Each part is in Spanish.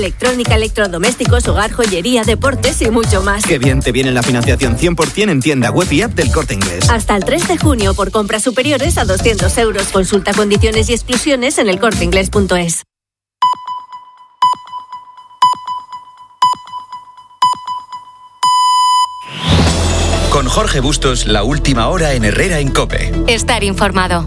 Electrónica, electrodomésticos, hogar, joyería, deportes y mucho más. Qué bien te viene la financiación 100% en tienda web y app del Corte Inglés. Hasta el 3 de junio por compras superiores a 200 euros. Consulta condiciones y exclusiones en elcorteinglés.es. Con Jorge Bustos, la última hora en Herrera en COPE. Estar informado.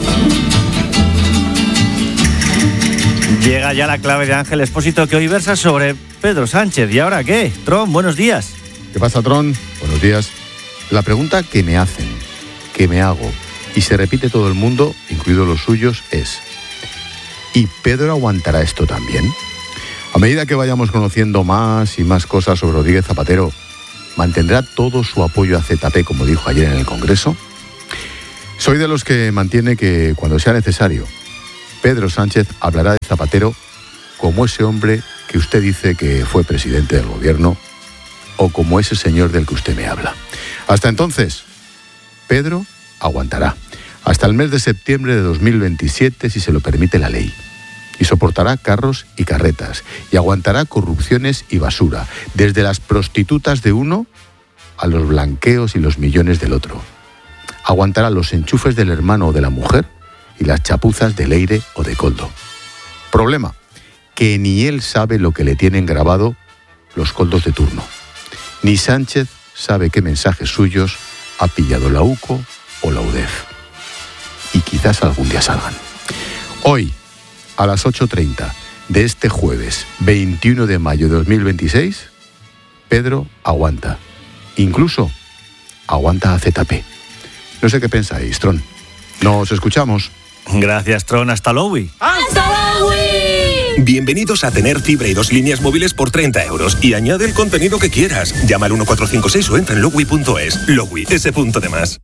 Llega ya la clave de Ángel Expósito, que hoy versa sobre Pedro Sánchez. ¿Y ahora qué? Tron, buenos días. ¿Qué pasa, Tron? Buenos días. La pregunta que me hacen, que me hago, y se repite todo el mundo, incluidos los suyos, es: ¿y Pedro aguantará esto también? A medida que vayamos conociendo más y más cosas sobre Rodríguez Zapatero, ¿mantendrá todo su apoyo a ZP, como dijo ayer en el Congreso? Soy de los que mantiene que, cuando sea necesario, Pedro Sánchez hablará de Zapatero como ese hombre que usted dice que fue presidente del gobierno, o como ese señor del que usted me habla. Hasta entonces, Pedro aguantará hasta el mes de septiembre de 2027, si se lo permite la ley, y soportará carros y carretas, y aguantará corrupciones y basura, desde las prostitutas de uno a los blanqueos y los millones del otro. Aguantará los enchufes del hermano o de la mujer y las chapuzas de Leire o de Koldo. Problema, que ni él sabe lo que le tienen grabado los Koldos de turno. Ni Sánchez sabe qué mensajes suyos ha pillado la UCO o la UDEF. Y quizás algún día salgan. Hoy, a las 8:30 de este jueves 21 de mayo de 2026, Pedro aguanta. Incluso aguanta a ZP. No sé qué pensáis, Tron. Nos escuchamos. Gracias, Tron. Hasta luego. ¡Hasta luego! Bienvenidos a tener fibra y 2 líneas móviles por 30 euros. Y añade el contenido que quieras. Llama al 1456 o entra en Lowi.es. Lowi, ese punto de más.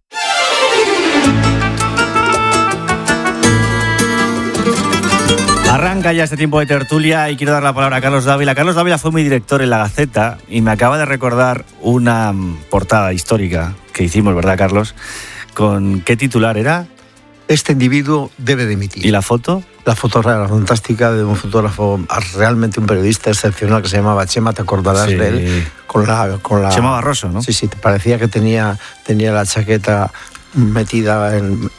Arranca ya este tiempo de tertulia y quiero dar la palabra a Carlos Dávila. Carlos Dávila fue mi director en La Gaceta y me acaba de recordar una portada histórica que hicimos, ¿verdad, Carlos? ¿Con qué titular era? Este individuo debe dimitir. ¿Y la foto? La foto era fantástica, de un fotógrafo, realmente un periodista excepcional que se llamaba Chema, te acordarás de él, con la Chema Barroso, ¿no? Sí, te parecía que tenía la chaqueta metida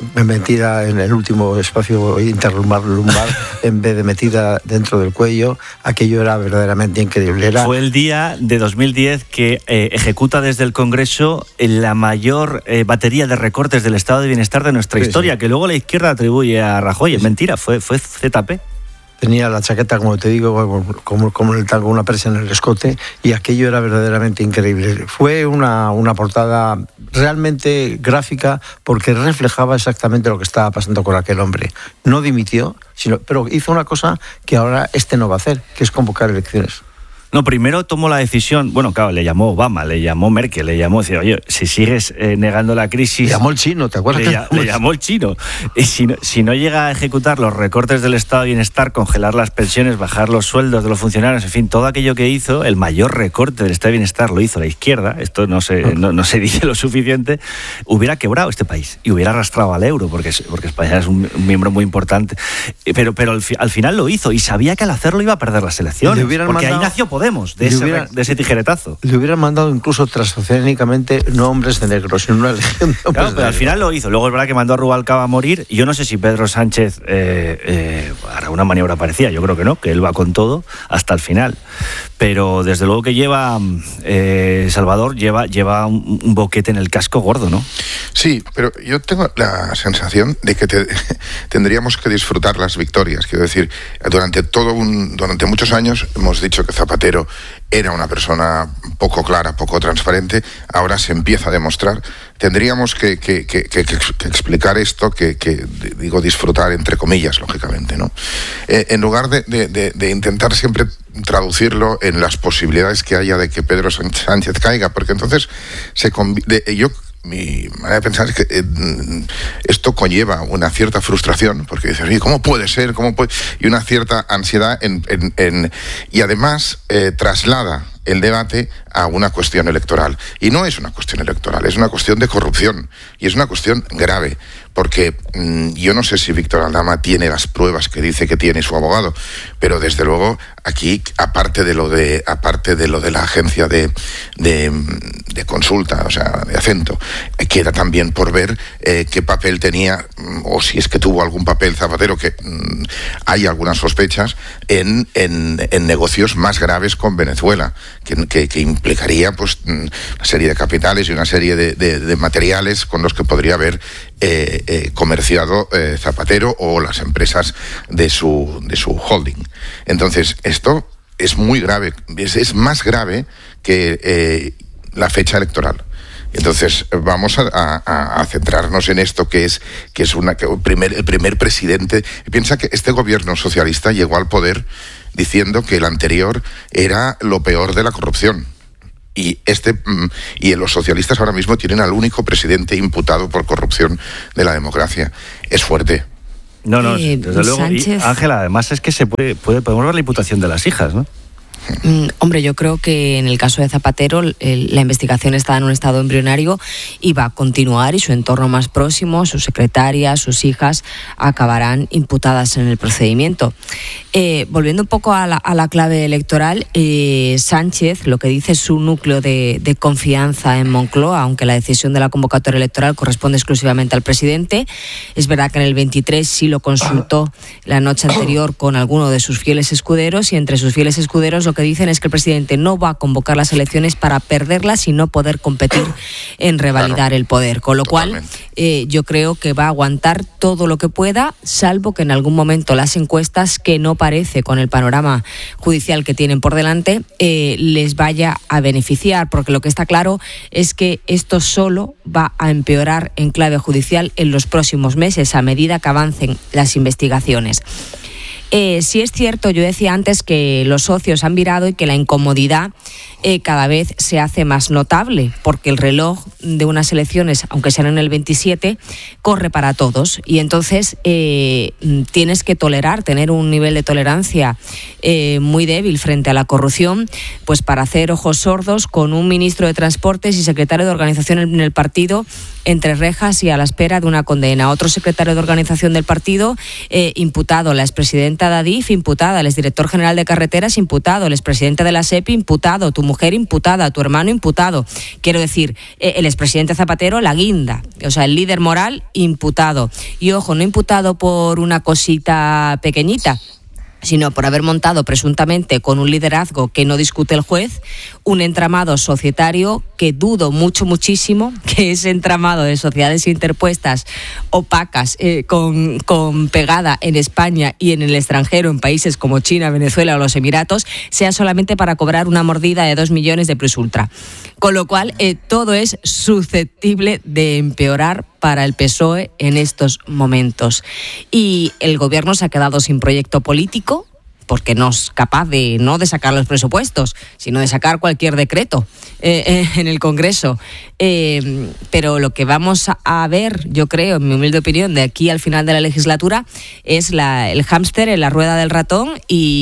en el último espacio interlumbar en vez de metida dentro del cuello. Aquello era verdaderamente increíble. Fue el día de 2010 que ejecuta desde el Congreso la mayor batería de recortes del estado de bienestar de nuestra historia, que luego la izquierda atribuye a Rajoy. Es mentira, fue ZP. Tenía la chaqueta, como te digo, como el tango, una persia en el escote, y aquello era verdaderamente increíble. Fue una portada realmente gráfica porque reflejaba exactamente lo que estaba pasando con aquel hombre. No dimitió, pero hizo una cosa que ahora no va a hacer, que es convocar elecciones. No, primero tomó la decisión, bueno, claro, le llamó Obama, le llamó Merkel, le llamó, decía, oye, si sigues negando la crisis... Le llamó el chino, ¿te acuerdas? Le llamó el chino. Y si no llega a ejecutar los recortes del estado de bienestar, congelar las pensiones, bajar los sueldos de los funcionarios, en fin, todo aquello que hizo, el mayor recorte del estado de bienestar lo hizo la izquierda, esto no se dice lo suficiente, hubiera quebrado este país y hubiera arrastrado al euro, porque España es un miembro muy importante. Pero al final lo hizo y sabía que al hacerlo iba a perder las elecciones, porque ahí nació Podemos, de ese tijeretazo. Le hubieran mandado incluso transoceánicamente no hombres de negros, sino una legión de hombres claro, pero negros. Al final lo hizo. Luego es verdad que mandó a Rubalcaba a morir. Yo no sé si Pedro Sánchez hará una maniobra parecida. Yo creo que no, que él va con todo hasta el final. Pero desde luego que Salvador lleva un boquete en el casco gordo, ¿no? Sí, pero yo tengo la sensación de que tendríamos que disfrutar las victorias. Quiero decir, durante muchos años hemos dicho que Zapatero era una persona poco clara, poco transparente. Ahora se empieza a demostrar. Tendríamos que explicar esto, digo disfrutar entre comillas, lógicamente, ¿no? En lugar de intentar siempre traducirlo en las posibilidades que haya de que Pedro Sánchez caiga, porque entonces mi manera de pensar es que esto conlleva una cierta frustración, porque dices, oye, ¿cómo puede ser? Y una cierta ansiedad y además traslada el debate a una cuestión electoral. Y no es una cuestión electoral, es una cuestión de corrupción. Y es una cuestión grave, porque yo no sé si Víctor Aldama tiene las pruebas que dice que tiene su abogado, pero desde luego aquí, aparte de lo de la agencia de consulta, o sea, de Acento, queda también por ver qué papel tenía, o si es que tuvo algún papel Zapatero, que hay algunas sospechas en negocios más graves con Venezuela, que implicaría pues una serie de capitales y una serie de materiales con los que podría haber comerciado Zapatero o las empresas de su holding. Entonces, esto es muy grave, es más grave que la fecha electoral. Entonces vamos a centrarnos en esto, que es el primer presidente. Piensa que este gobierno socialista llegó al poder diciendo que el anterior era lo peor de la corrupción. Y los socialistas ahora mismo tienen al único presidente imputado por corrupción de la democracia. Es fuerte. No, desde luego. Y, Ángela, además es que podemos ver la imputación de las hijas, ¿no? Hombre, yo creo que en el caso de Zapatero la investigación está en un estado embrionario y va a continuar, y su entorno más próximo, sus secretarias, sus hijas, acabarán imputadas en el procedimiento. Volviendo un poco a la clave electoral, Sánchez, lo que dice su núcleo de confianza en Moncloa, aunque la decisión de la convocatoria electoral corresponde exclusivamente al presidente, es verdad que en el 23 sí lo consultó la noche anterior con alguno de sus fieles escuderos, y entre sus fieles escuderos lo que dicen es que el presidente no va a convocar las elecciones para perderlas y no poder competir en revalidar el poder. Con lo cual, yo creo que va a aguantar todo lo que pueda, salvo que en algún momento las encuestas, que no parece con el panorama judicial que tienen por delante, les vaya a beneficiar, porque lo que está claro es que esto solo va a empeorar en clave judicial en los próximos meses, a medida que avancen las investigaciones. Sí es cierto, yo decía antes que los socios han virado y que la incomodidad cada vez se hace más notable, porque el reloj de unas elecciones, aunque sean en el 27, corre para todos, y entonces tienes que tener un nivel de tolerancia muy débil frente a la corrupción, pues para hacer ojos sordos con un ministro de Transportes y secretario de organización en el partido entre rejas y a la espera de una condena. Otro secretario de organización del partido imputado, la expresidenta de Adif imputada, el exdirector general de Carreteras imputado, el expresidente de la SEPI imputado, tu mujer imputada, tu hermano imputado. Quiero decir, el expresidente Zapatero, la guinda, o sea, el líder moral imputado. Y ojo, no imputado por una cosita pequeñita, sino por haber montado presuntamente, con un liderazgo que no discute el juez, un entramado societario que dudo muchísimo que ese entramado de sociedades interpuestas, opacas, con pegada en España y en el extranjero, en países como China, Venezuela o los Emiratos, sea solamente para cobrar una mordida de 2 millones de plus ultra. Con lo cual, todo es susceptible de empeorar para el PSOE en estos momentos. Y el gobierno se ha quedado sin proyecto político, porque no es capaz no de sacar los presupuestos, sino de sacar cualquier decreto en el Congreso. Pero lo que vamos a ver, yo creo, en mi humilde opinión, de aquí al final de la legislatura, es el hámster en la rueda del ratón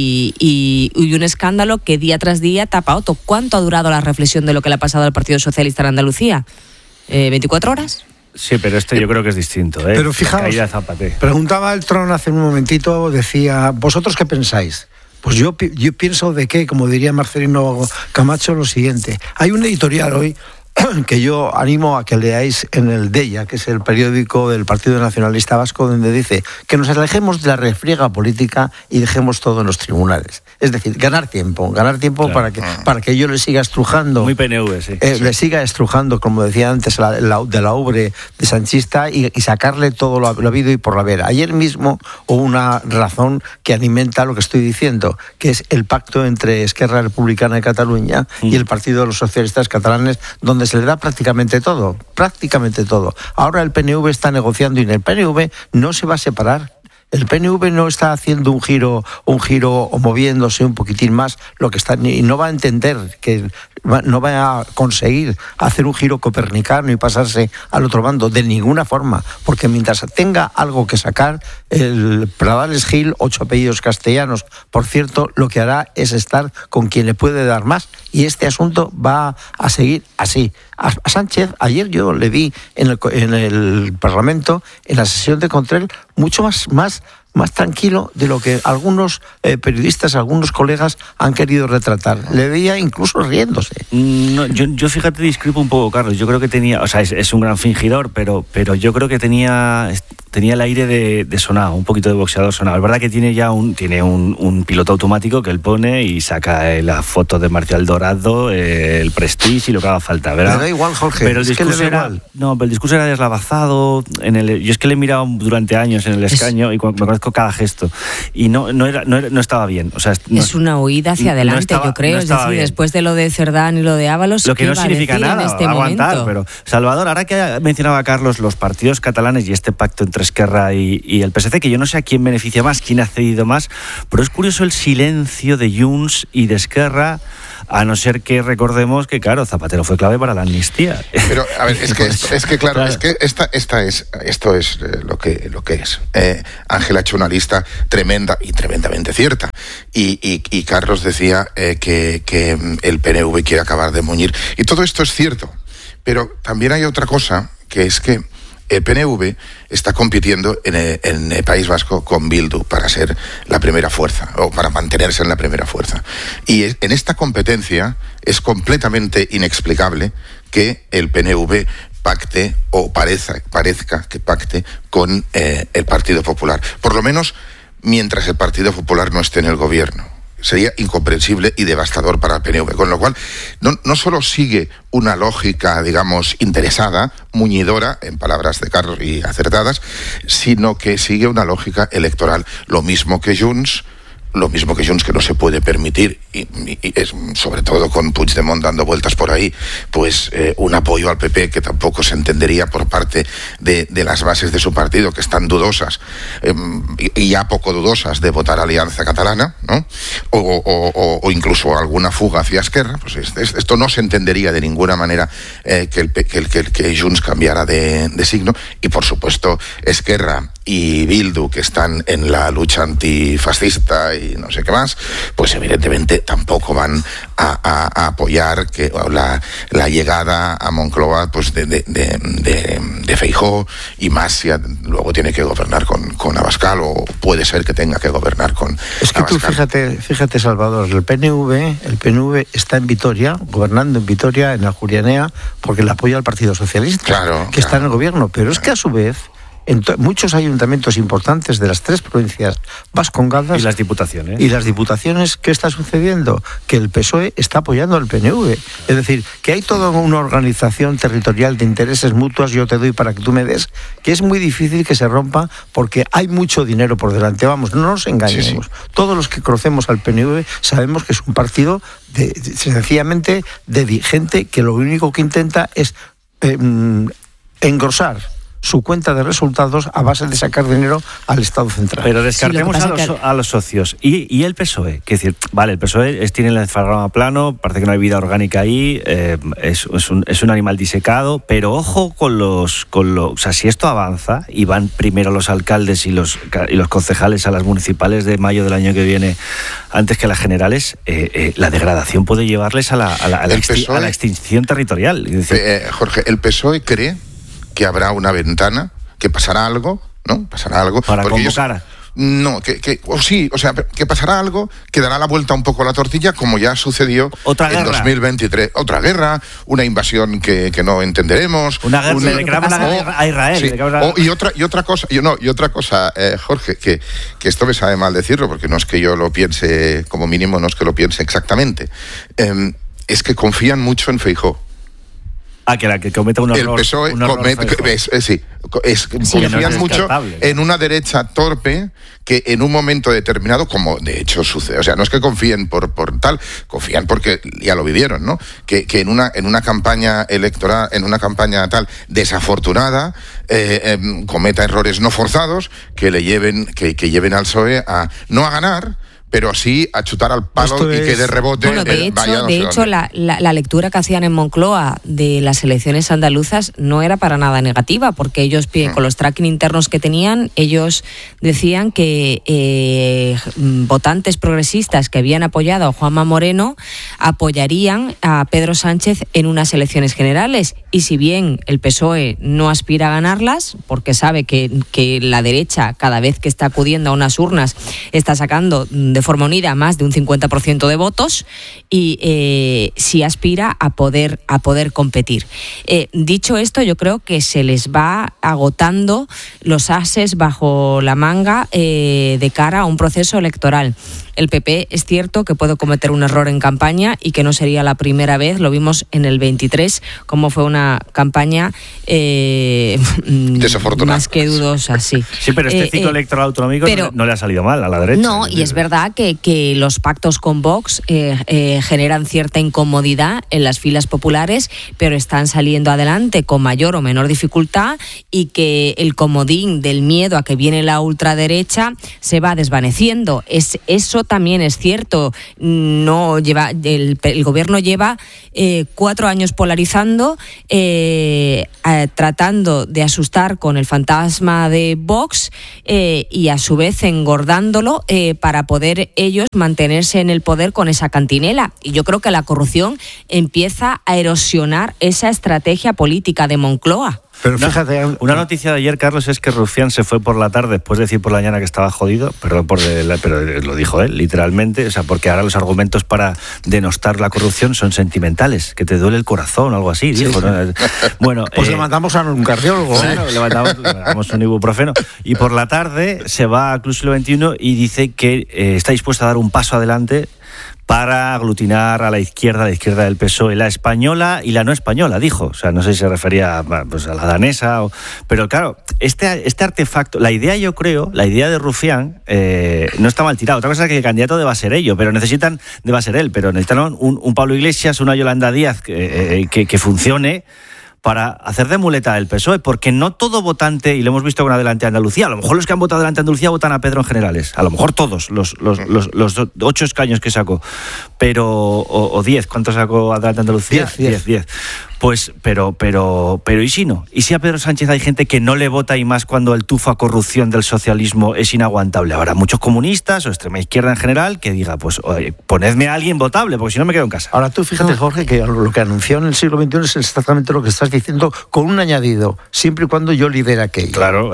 y un escándalo que día tras día tapa otro. ¿Cuánto ha durado la reflexión de lo que le ha pasado al Partido Socialista en Andalucía? ¿24 horas? Sí, pero yo creo que es distinto. Pero fijaos, preguntaba el Tron hace un momentito, decía, ¿vosotros qué pensáis? Pues yo pienso de que, como diría Marcelino Camacho, lo siguiente. Hay un editorial hoy que yo animo a que leáis en el Deia, que es el periódico del Partido Nacionalista Vasco, donde dice que nos alejemos de la refriega política y dejemos todo en los tribunales. Es decir, ganar tiempo claro, para que yo le siga estrujando. Muy PNV, sí. Le siga estrujando, como decía antes, de la ubre de sanchista y sacarle todo lo habido y por haber. Ayer mismo hubo una razón que alimenta lo que estoy diciendo, que es el pacto entre Esquerra Republicana de Cataluña y el Partido de los Socialistas Catalanes, donde se le da prácticamente todo. Ahora el PNV está negociando y en el PNV no se va a separar. El PNV no está haciendo un giro o moviéndose un poquitín más, lo que está, y no va a entender que no va a conseguir hacer un giro copernicano y pasarse al otro bando de ninguna forma, porque mientras tenga algo que sacar, el Pradales Gil, 8 apellidos castellanos, por cierto, lo que hará es estar con quien le puede dar más, y este asunto va a seguir así. A Sánchez, ayer yo le vi en el Parlamento, en la sesión de control, mucho más tranquilo de lo que algunos periodistas, algunos colegas han querido retratar. Le veía incluso riéndose. No, yo fíjate, discrepo un poco, Carlos. Yo creo que tenía, o sea, es un gran fingidor, pero yo creo que tenía el aire de sonado, un poquito de boxeador sonado. Es verdad que tiene un piloto automático que él pone y saca la foto de Marcial Dorado, el Prestige y lo que haga falta, ¿verdad? Me da igual, Jorge. Pero el discurso era deslavazado. Yo es que le he mirado durante años en el escaño y me conozco cada gesto y no estaba bien. O sea, es una huida hacia adelante, yo creo. Es decir, bien. Después de lo de Cerdán y lo de Ábalos, lo que no significa nada, en este aguantar. momento? Pero Salvador, ahora que mencionaba Carlos los partidos catalanes y este pacto entre Esquerra y el PSC, que yo no sé a quién beneficia más, quién ha cedido más, pero es curioso el silencio de Junts y de Esquerra, a no ser que recordemos que, claro, Zapatero fue clave para la amnistía. Pero, a ver, es que claro, es que esto es lo que es. Ángel ha hecho una lista tremenda y tremendamente cierta. Y Carlos decía que el PNV quiere acabar de muñir. Y todo esto es cierto. Pero también hay otra cosa, que es que el PNV está compitiendo en el País Vasco con Bildu para ser la primera fuerza, o para mantenerse en la primera fuerza. Y en esta competencia es completamente inexplicable que el PNV pacte, o parezca que pacte con el Partido Popular. Por lo menos mientras el Partido Popular no esté en el gobierno. Sería incomprensible y devastador para el PNV. Con lo cual, no solo sigue una lógica, digamos, interesada, muñidora, en palabras de Carlos y acertadas, sino que sigue una lógica electoral. Lo mismo que Junts, que no se puede permitir, y es, sobre todo con Puigdemont dando vueltas por ahí, pues un apoyo al PP que tampoco se entendería por parte de las bases de su partido, que están dudosas, y ya poco dudosas de votar Alianza Catalana, ¿no? O incluso alguna fuga hacia Esquerra. Pues esto no se entendería de ninguna manera, que Junts cambiara de signo. Y por supuesto Esquerra y Bildu, que están en la lucha antifascista y no sé qué más, pues evidentemente tampoco van a apoyar la llegada a Moncloa, pues de Feijóo, y más si luego tiene que gobernar con Abascal, o puede ser que tenga que gobernar con Es que Abascal. tú fíjate, Salvador, el PNV está en Vitoria, gobernando en Vitoria, en la Jurianea, porque le apoya al Partido Socialista, que está en el gobierno, pero es que a su vez muchos ayuntamientos importantes de las 3 provincias vascongadas y las diputaciones. ¿Qué está sucediendo? Que el PSOE está apoyando al PNV. Es decir, que hay toda una organización territorial de intereses mutuos, yo te doy para que tú me des, que es muy difícil que se rompa, porque hay mucho dinero por delante. Vamos, no nos engañemos. Sí. Todos los que conocemos al PNV sabemos que es un partido sencillamente de gente que lo único que intenta es engrosar su cuenta de resultados a base de sacar dinero al Estado central. Pero descartemos a los socios. ¿Y el PSOE? Que decir, vale, el PSOE tiene el encefalograma plano, parece que no hay vida orgánica ahí, es un animal disecado, pero ojo o sea, si esto avanza y van primero los alcaldes y los concejales a las municipales de mayo del año que viene, antes que las generales, la degradación puede llevarles a la extinción territorial. Es decir, Jorge, el PSOE cree que habrá una ventana, que pasará algo, ¿no? Pasará algo. Para convocar. Que pasará algo, que dará la vuelta un poco a la tortilla, como ya sucedió en 2023. Otra guerra, una invasión que no entenderemos. Una guerra a Israel. Sí. Y otra cosa, Jorge, que esto me sabe mal decirlo, porque no es que yo lo piense, como mínimo no es que lo piense exactamente, es que confían mucho en Feijóo. Que cometa un error. El PSOE confían mucho en una derecha torpe que en un momento determinado, como de hecho sucede, o sea, no es que confíen por tal, confían porque ya lo vivieron, ¿no? Que en una campaña electoral, en una campaña tal desafortunada, cometa errores no forzados que lleven al PSOE no a ganar, pero sí a chutar al palo y que de rebote bueno, de hecho la lectura que hacían en Moncloa de las elecciones andaluzas no era para nada negativa, porque ellos, con los tracking internos que tenían, ellos decían que votantes progresistas que habían apoyado a Juanma Moreno apoyarían a Pedro Sánchez en unas elecciones generales, y si bien el PSOE no aspira a ganarlas, porque sabe que la derecha, cada vez que está acudiendo a unas urnas, está sacando de forma unida más de un 50% de votos, y sí aspira a poder competir. Dicho esto, yo creo que se les va agotando los ases bajo la manga de cara a un proceso electoral. El PP es cierto que puede cometer un error en campaña y que no sería la primera vez. Lo vimos en el 23, como fue una campaña más que dudosa. Sí, pero este ciclo electoral autonómico no le ha salido mal a la derecha. No, y es verdad que los pactos con Vox generan cierta incomodidad en las filas populares, pero están saliendo adelante con mayor o menor dificultad, y que el comodín del miedo a que viene la ultraderecha se va desvaneciendo. Eso también es cierto. No lleva el gobierno lleva 4 años polarizando, tratando de asustar con el fantasma de Vox, y a su vez engordándolo para poder ellos mantenerse en el poder con esa cantinela. Y yo creo que la corrupción empieza a erosionar esa estrategia política de Moncloa. Pero fíjate, una noticia de ayer, Carlos, es que Rufián se fue por la tarde después de decir por la mañana que estaba jodido, pero lo dijo él, literalmente, o sea, porque ahora los argumentos para denostar la corrupción son sentimentales, que te duele el corazón o algo así, dijo. Sí. ¿No? Bueno, pues le mandamos a un cardiólogo. Bueno, le mandamos un ibuprofeno. Y por la tarde se va a Club Siglo XXI y dice que está dispuesto a dar un paso adelante para aglutinar a la izquierda del PSOE, la española y la no española, dijo. O sea, no sé si se refería pues, a la danesa, pero claro, este artefacto, la idea de Rufián no está mal tirada. Otra cosa es que el candidato deba ser necesitan un Pablo Iglesias, una Yolanda Díaz que funcione para hacer de muleta del PSOE, porque no todo votante, y lo hemos visto con Adelante Andalucía, a lo mejor los que han votado Adelante Andalucía votan a Pedro en generales, a lo mejor todos, los 8 escaños que sacó, pero o 10, ¿cuánto sacó Adelante Andalucía? 10. Pues, pero ¿y si no? ¿Y si a Pedro Sánchez hay gente que no le vota y más cuando el tufo a corrupción del socialismo es inaguantable? Habrá muchos comunistas o extrema izquierda en general que diga, pues oye, ponedme a alguien votable, porque si no me quedo en casa. Ahora tú fíjate, Jorge, que lo que anunció en el siglo XXI es exactamente lo que estás diciendo, con un añadido, siempre y cuando yo lidere aquello. Claro.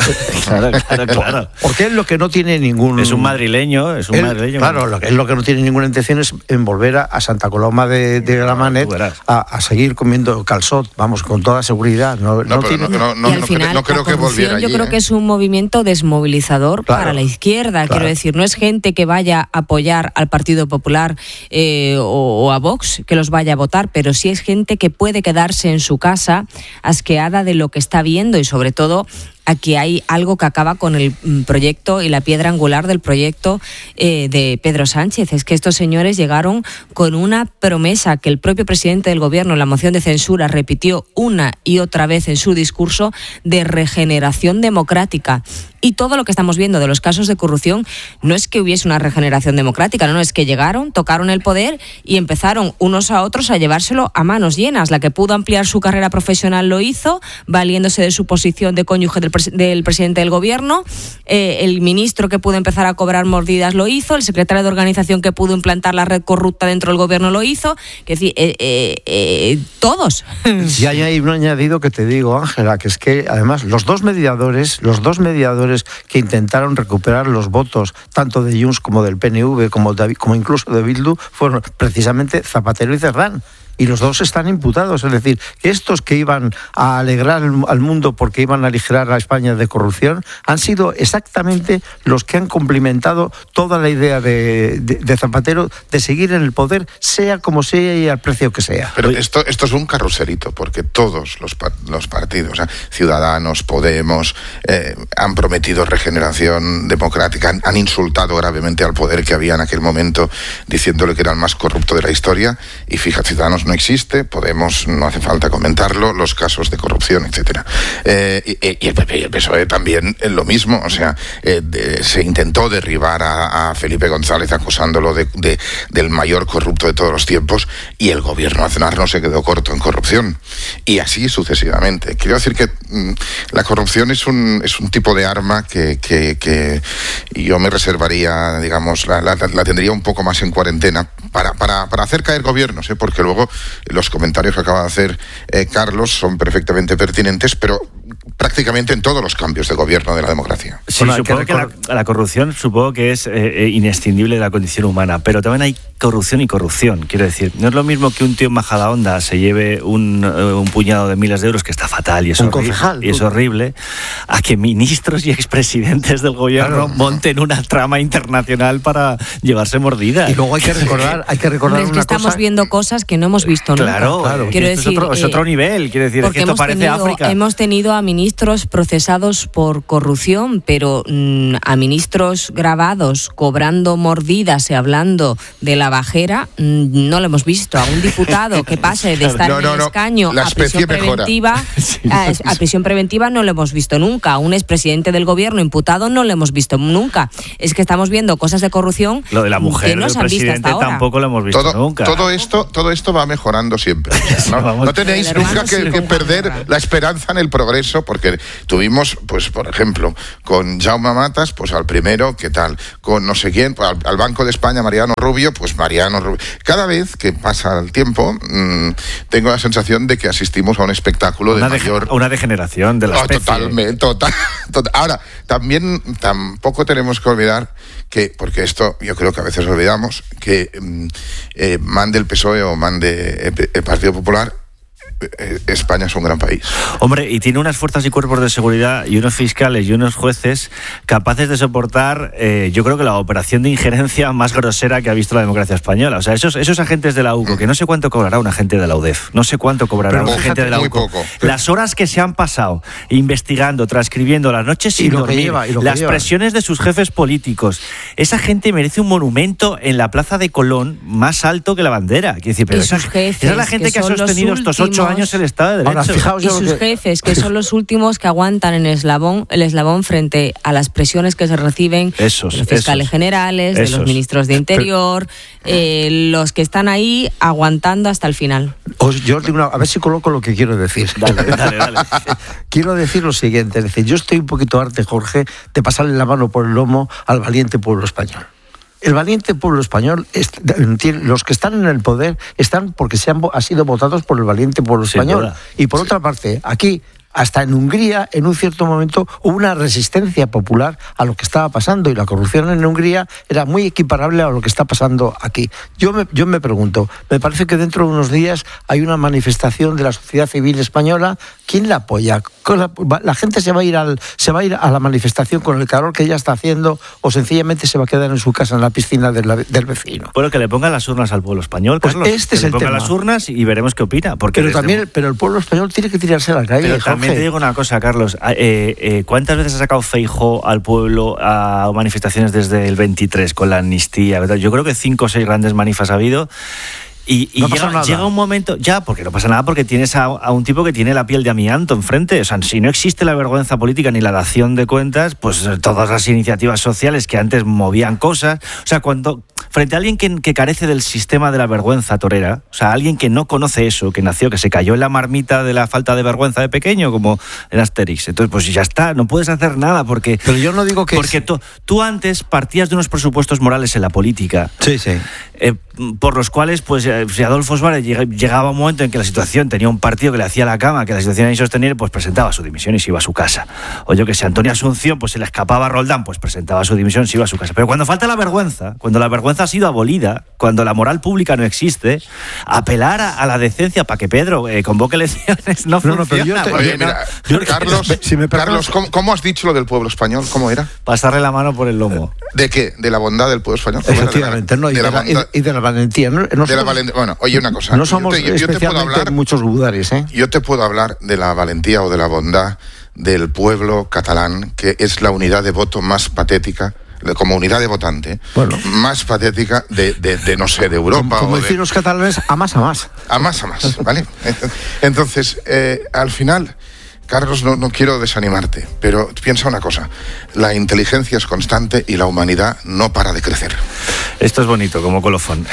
Porque es lo que no tiene ningún... Es un madrileño. Claro, lo que no tiene ninguna intención es envolver a Santa Coloma de Gramenet a seguir comiendo calzot, vamos, con toda seguridad. No creo que volviera allí. Yo creo que es un movimiento desmovilizador para la izquierda. Claro. Quiero decir, no es gente que vaya a apoyar al Partido Popular o a Vox, que los vaya a votar, pero sí es gente que puede quedarse en su casa asqueada de lo que está viendo, y sobre todo aquí hay algo que acaba con el proyecto y la piedra angular del proyecto de Pedro Sánchez. Es que estos señores llegaron con una promesa que el propio presidente del gobierno en la moción de censura repitió una y otra vez en su discurso, de regeneración democrática. Y todo lo que estamos viendo de los casos de corrupción no es que hubiese una regeneración democrática, no, es que llegaron, tocaron el poder y empezaron unos a otros a llevárselo a manos llenas. La que pudo ampliar su carrera profesional lo hizo, valiéndose de su posición de cónyuge del presidente del gobierno. El ministro que pudo empezar a cobrar mordidas lo hizo, el secretario de organización que pudo implantar la red corrupta dentro del gobierno lo hizo. Es decir, todos. Y hay un añadido que te digo, Ángela, que es que además los dos mediadores que intentaron recuperar los votos tanto de Junts como del PNV como incluso de Bildu fueron precisamente Zapatero y Cerdán. Y los dos están imputados, es decir, que estos que iban a alegrar al mundo porque iban a aligerar a España de corrupción han sido exactamente los que han complementado toda la idea de Zapatero de seguir en el poder, sea como sea y al precio que sea. Pero esto es un carruselito, porque todos los partidos, o sea, Ciudadanos, Podemos, han prometido regeneración democrática, han insultado gravemente al poder que había en aquel momento, diciéndole que era el más corrupto de la historia, y fíjate, Ciudadanos no existe, Podemos no hace falta comentarlo, los casos de corrupción, etcétera. Y el PP y el PSOE también lo mismo, o sea, se intentó derribar a Felipe González acusándolo del mayor corrupto de todos los tiempos, y el gobierno Aznar no se quedó corto en corrupción, y así sucesivamente. Quiero decir que la corrupción es un tipo de arma que yo me reservaría, digamos, la tendría un poco más en cuarentena para hacer caer gobiernos, porque luego los comentarios que acaba de hacer Carlos son perfectamente pertinentes, pero prácticamente en todos los cambios de gobierno de la democracia. Sí, supongo que la corrupción supongo que es inescindible de la condición humana, pero también hay corrupción y corrupción. Quiero decir, no es lo mismo que un tío en Majadahonda se lleve un puñado de miles de euros, que está fatal y es horrible, a que ministros y expresidentes del gobierno monten una trama internacional para llevarse mordidas. Y luego hay que recordar es que estamos viendo cosas que no hemos visto nunca. Claro. Quiero decir, es otro nivel. Quiero decir, es que esto parece África. Hemos tenido a ministros procesados por corrupción, pero a ministros grabados cobrando mordidas y hablando de la bajera, no lo hemos visto. A un diputado que pase de estar en el escaño a prisión preventiva, a prisión preventiva no lo hemos visto nunca. A un expresidente del gobierno imputado no lo hemos visto nunca. Es que estamos viendo cosas de corrupción. Lo de la mujer que no del presidente tampoco lo hemos visto nunca. Todo esto va mejorando siempre. No tenéis nunca que perder la esperanza en el progreso, porque tuvimos, pues por ejemplo, con Jaume Matas, pues al primero, ¿qué tal? Con no sé quién, pues, al Banco de España, Mariano Rubio, pues Mariano Rubio. Cada vez que pasa el tiempo, tengo la sensación de que asistimos a un espectáculo una degeneración de la especie. Total. Ahora, tampoco tenemos que olvidar que, porque esto yo creo que a veces olvidamos, que mande el PSOE o mande el Partido Popular, España es un gran país. Hombre, y tiene unas fuerzas y cuerpos de seguridad y unos fiscales y unos jueces capaces de soportar, yo creo que la operación de injerencia más grosera que ha visto la democracia española. O sea, esos agentes de la UCO, que no sé cuánto cobrará un agente de la UDEF, no sé cuánto cobrará un agente de la UCO. Las horas que se han pasado investigando, transcribiendo, las noches sin dormir, las presiones de sus jefes políticos. Esa gente merece un monumento en la Plaza de Colón más alto que la bandera. Quiero decir, pero esa es la gente que ha sostenido estos 8 años el Estado de Derecho. Ahora, y sus jefes, que son los últimos que aguantan en el eslabón frente a las presiones que se reciben de los fiscales generales, de los ministros de Interior, los que están ahí aguantando hasta el final. Yo os digo a ver si coloco lo que quiero decir. Dale. Quiero decir lo siguiente, es decir, yo estoy un poquito harto, Jorge, de pasarle la mano por el lomo al valiente pueblo español. El valiente pueblo español, los que están en el poder están porque han sido votados por el valiente pueblo español. Y por otra parte, aquí, hasta en Hungría, en un cierto momento, hubo una resistencia popular a lo que estaba pasando, y la corrupción en Hungría era muy equiparable a lo que está pasando aquí. Yo me pregunto, me parece que dentro de unos días hay una manifestación de la sociedad civil española. ¿Quién la apoya? ¿La gente se va a ir a la manifestación con el calor que ya está haciendo, o sencillamente se va a quedar en su casa en la piscina del vecino? Bueno, que le pongan las urnas al pueblo español, Carlos. Pues este es el tema. Que le pongan las urnas y veremos qué opina. Pero el pueblo español tiene que tirarse a la calle, pero también te digo una cosa, Carlos. ¿Cuántas veces ha sacado Feijóo al pueblo a manifestaciones desde el 23 con la amnistía? ¿Verdad? Yo creo que 5 o 6 grandes manifas ha habido. Y no llega un momento, porque no pasa nada, porque tienes a un tipo que tiene la piel de amianto enfrente. O sea, si no existe la vergüenza política ni la dación de cuentas, pues todas las iniciativas sociales que antes movían cosas. O sea, frente a alguien que carece del sistema de la vergüenza torera, o sea, alguien que no conoce eso, que nació, que se cayó en la marmita de la falta de vergüenza de pequeño, como en Asterix. Entonces, pues ya está, no puedes hacer nada, porque... Pero yo no digo que... Porque tú antes partías de unos presupuestos morales en la política. Sí. Por los cuales, pues, si Adolfo Suárez llegaba un momento en que la situación tenía un partido que le hacía la cama, que la situación era insostenible, pues presentaba su dimisión y se iba a su casa. O yo que sé, Antonio Asunción, pues se le escapaba a Roldán, pues presentaba su dimisión y se iba a su casa. Pero cuando falta la vergüenza, cuando la vergüenza ha sido abolida, cuando la moral pública no existe, apelar a la decencia para que Pedro convoque elecciones no funciona. Oye, mira, Carlos, ¿cómo has dicho lo del pueblo español? ¿Cómo era? Pasarle la mano por el lomo. ¿De qué? ¿De la bondad del pueblo español? Efectivamente, y de la valentía. Bueno, oye, una cosa. No somos especialmente muchos budares, ¿eh? Yo te puedo hablar de la valentía o de la bondad del pueblo catalán, que es la unidad de voto más patética, como unidad de votante, más patética de no sé, de Europa. Como decir los catalanes, a más. A más, ¿vale? Entonces, al final, Carlos, no quiero desanimarte, pero piensa una cosa: la inteligencia es constante y la humanidad no para de crecer. Esto es bonito, como colofón.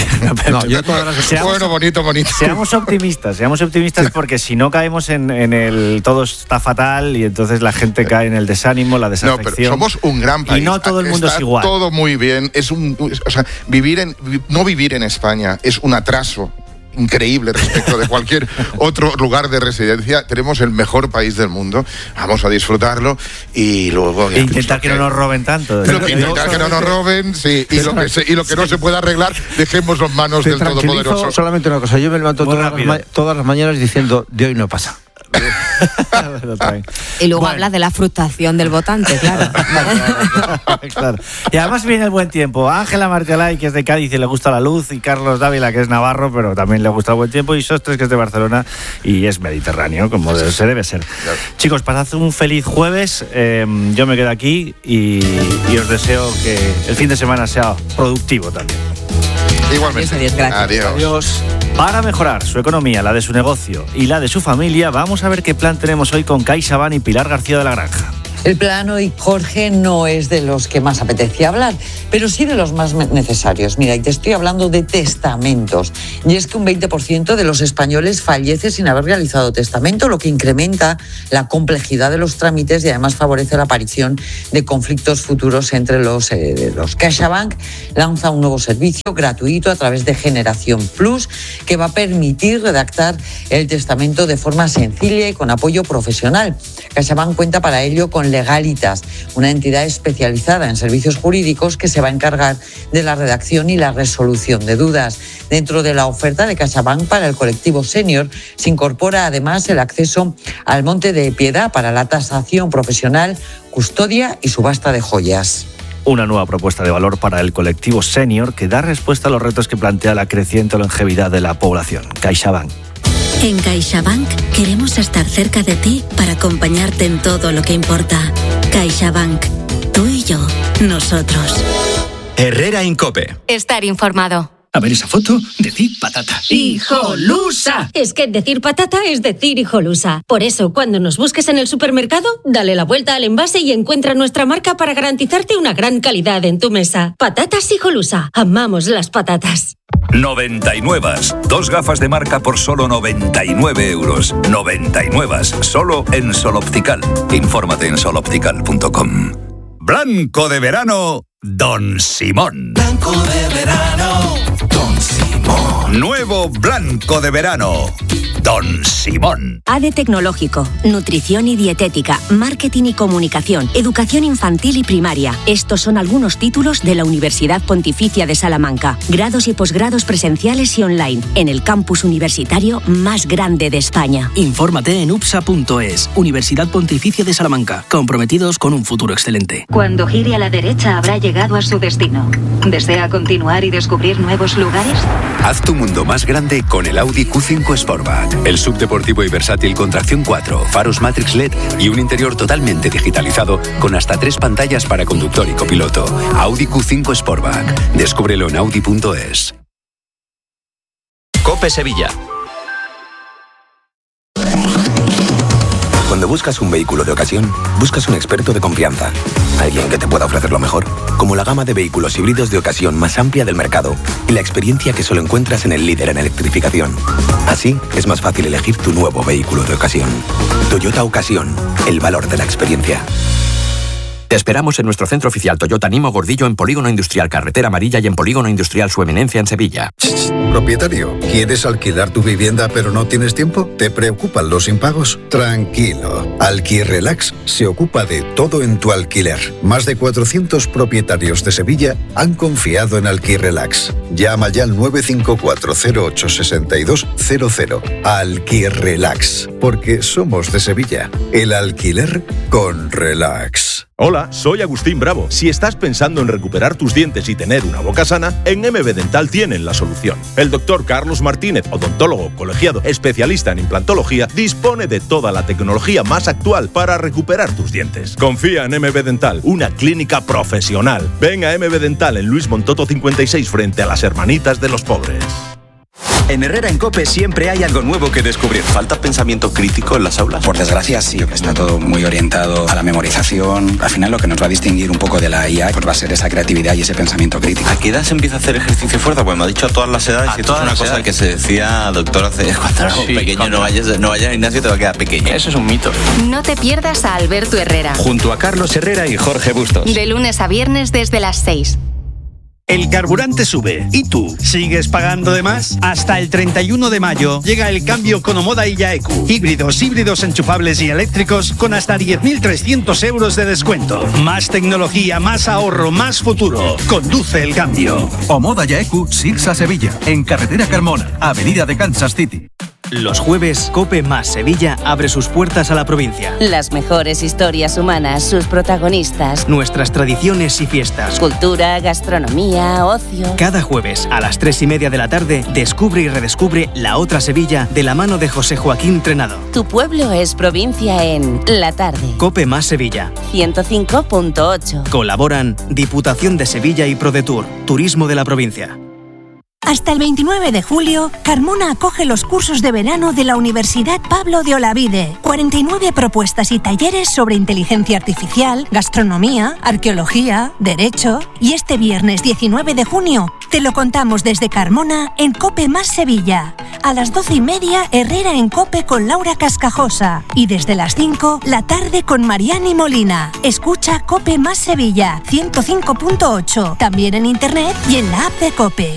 Bonito. Seamos optimistas porque si no caemos en el todo está fatal y entonces la gente cae en el desánimo, la desafección. No, pero somos un gran país. Y no todo el mundo es igual. Todo muy bien. No vivir en España es un atraso increíble respecto de cualquier otro lugar de residencia. Tenemos el mejor país del mundo, vamos a disfrutarlo y luego intentar que no nos roben tanto. Intentar que no nos roben, sí, y lo que no se pueda arreglar, dejémoslo en manos del Todopoderoso. Solamente una cosa, yo me levanto todas las mañanas diciendo, de hoy no pasa. Y luego hablas de la frustración del votante, claro. Claro. Y además viene el buen tiempo. Ángela Martelay, que es de Cádiz y le gusta la luz, y Carlos Dávila, que es navarro, pero también le gusta el buen tiempo, y Sostres, que es de Barcelona y es mediterráneo, como se debe ser. Claro. Chicos, pasad un feliz jueves. Yo me quedo aquí y os deseo que el fin de semana sea productivo también. Igualmente. Adiós. Para mejorar su economía, la de su negocio y la de su familia, vamos a ver qué plan tenemos hoy con CaixaBank y Pilar García de la Granja. El plan hoy, Jorge, no es de los que más apetecía hablar, pero sí de los más necesarios. Mira, y te estoy hablando de testamentos. Y es que un 20% de los españoles fallece sin haber realizado testamento, lo que incrementa la complejidad de los trámites y además favorece la aparición de conflictos futuros entre los herederos. CaixaBank lanza un nuevo servicio gratuito a través de Generación Plus que va a permitir redactar el testamento de forma sencilla y con apoyo profesional. CaixaBank cuenta para ello con Legalitas, una entidad especializada en servicios jurídicos que se va a encargar de la redacción y la resolución de dudas. Dentro de la oferta de CaixaBank para el colectivo senior se incorpora además el acceso al Monte de Piedad para la tasación profesional, custodia y subasta de joyas. Una nueva propuesta de valor para el colectivo senior que da respuesta a los retos que plantea la creciente longevidad de la población. CaixaBank. En CaixaBank queremos estar cerca de ti para acompañarte en todo lo que importa. CaixaBank. Tú y yo. Nosotros. Herrera Incope. Estar informado. A ver esa foto, decir patata. ¡Hijolusa! Es que decir patata es decir hijolusa. Por eso, cuando nos busques en el supermercado, dale la vuelta al envase y encuentra nuestra marca para garantizarte una gran calidad en tu mesa. Patatas Hijolusa. Amamos las patatas. 99. 2 gafas de marca por solo 99 euros. 99. Solo en Sol Optical. Infórmate en soloptical.com. Blanco de verano, Don Simón. Blanco de verano, Don Simón. Nuevo blanco de verano, Don Simón. ADE Tecnológico, Nutrición y Dietética, Marketing y Comunicación, Educación Infantil y Primaria. Estos son algunos títulos de la Universidad Pontificia de Salamanca. Grados y posgrados presenciales y online, en el campus universitario más grande de España. Infórmate en upsa.es. Universidad Pontificia de Salamanca, comprometidos con un futuro excelente. Cuando gire a la derecha habrá llegado a su destino. ¿Desea continuar y descubrir nuevos lugares? Haz tu mundo más grande con el Audi Q5 Sportback. El subdeportivo y versátil con tracción 4, faros Matrix LED y un interior totalmente digitalizado con hasta 3 pantallas para conductor y copiloto. Audi Q5 Sportback. Descúbrelo en audi.es. COPE Sevilla. Cuando buscas un vehículo de ocasión, buscas un experto de confianza. Alguien que te pueda ofrecer lo mejor, como la gama de vehículos híbridos de ocasión más amplia del mercado y la experiencia que solo encuentras en el líder en electrificación. Así, es más fácil elegir tu nuevo vehículo de ocasión. Toyota Ocasión, el valor de la experiencia. Te esperamos en nuestro centro oficial Toyota Nimo Gordillo en Polígono Industrial Carretera Amarilla y en Polígono Industrial Su Eminencia en Sevilla. Propietario, ¿quieres alquilar tu vivienda pero no tienes tiempo? ¿Te preocupan los impagos? Tranquilo. Alquirrelax se ocupa de todo en tu alquiler. Más de 400 propietarios de Sevilla han confiado en Alquirrelax. Llama ya al 954-086200. Alquirrelax. Porque somos de Sevilla. El alquiler con relax. Hola, soy Agustín Bravo. Si estás pensando en recuperar tus dientes y tener una boca sana, en MB Dental tienen la solución. El doctor Carlos Martínez, odontólogo colegiado especialista en implantología, dispone de toda la tecnología más actual para recuperar tus dientes. Confía en MB Dental, una clínica profesional. Ven a MB Dental en Luis Montoto 56 frente a las Hermanitas de los Pobres. En Herrera en COPE siempre hay algo nuevo que descubrir. ¿Falta pensamiento crítico en las aulas? Por desgracia sí, está todo muy orientado a la memorización. Al final lo que nos va a distinguir un poco de la IA pues va a ser esa creatividad y ese pensamiento crítico. ¿A qué edad se empieza a hacer ejercicio fuerza? Pues me ha dicho a todas las edades. Y esto es una cosa que se decía, doctor, hace cuando éramos pequeños, no vayas al gimnasio, te va a quedar pequeño. Eso es un mito. No te pierdas a Alberto Herrera. Junto a Carlos Herrera y Jorge Bustos. De lunes a viernes desde las 6. El carburante sube. ¿Y tú? ¿Sigues pagando de más? Hasta el 31 de mayo llega el cambio con Omoda y Yaeku. Híbridos enchufables y eléctricos con hasta 10.300 euros de descuento. Más tecnología, más ahorro, más futuro. Conduce el cambio. Omoda Yaeku, Sirsa Sevilla. En carretera Carmona, avenida de Kansas City. Los jueves, COPE más Sevilla abre sus puertas a la provincia. Las mejores historias humanas, sus protagonistas. Nuestras tradiciones y fiestas. Cultura, gastronomía, ocio. Cada jueves, a las 3:30 de la tarde, descubre y redescubre la otra Sevilla de la mano de José Joaquín Trenado. Tu pueblo es provincia en La Tarde. COPE más Sevilla. 105.8. Colaboran Diputación de Sevilla y ProDetour, Turismo de la provincia. Hasta el 29 de julio, Carmona acoge los cursos de verano de la Universidad Pablo de Olavide. 49 propuestas y talleres sobre inteligencia artificial, gastronomía, arqueología, derecho. Y este viernes 19 de junio, te lo contamos desde Carmona en COPE más Sevilla. A las 12:30, Herrera en COPE con Laura Cascajosa. Y desde las 5, La Tarde con Mariani Molina. Escucha COPE más Sevilla, 105.8. También en internet y en la app de COPE.